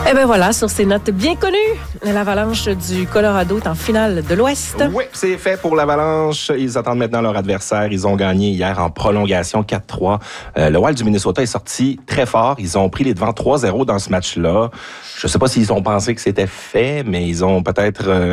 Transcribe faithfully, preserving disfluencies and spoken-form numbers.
Eh bien voilà, sur ces notes bien connues, l'Avalanche du Colorado est en finale de l'Ouest. Oui, c'est fait pour l'Avalanche. Ils attendent maintenant leur adversaire. Ils ont gagné hier en prolongation quatre trois. Euh, le Wild du Minnesota est sorti très fort. Ils ont pris les devants trois zéro dans ce match-là. Je ne sais pas s'ils ont pensé que c'était fait, mais ils ont peut-être... Euh,